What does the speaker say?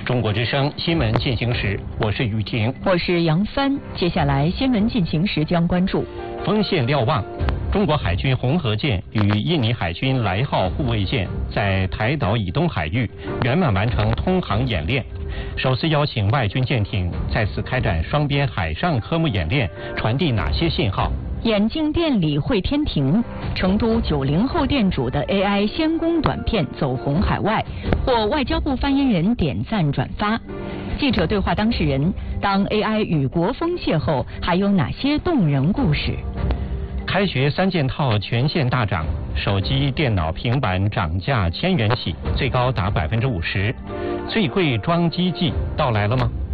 中国之声新闻进行时，我是雨婷， 我是杨帆。接下来新闻进行时将关注： 锋线瞭望，中国海军红河舰与印尼海军来号护卫舰在台岛以东海域圆满完成通航演练，首次邀请外军舰艇在此开展双边海上科目演练，传递哪些信号？ 眼镜店里会天庭，成都90后店主的 AI 仙宫短片走红海外，获外交部发言人点赞转发。记者对话当事人，当 AI 与国风邂逅，还有哪些动人故事？ 开学3件套全线大涨，手机、电脑、平板涨价1000元起，最高达50%。最贵装机季到来了吗？